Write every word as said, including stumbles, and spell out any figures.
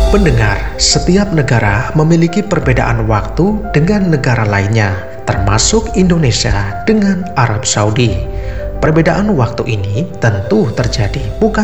Pendengar, setiap negara memiliki perbedaan waktu dengan negara lainnya, termasuk Indonesia dengan Arab Saudi. Perbedaan waktu ini tentu terjadi bukan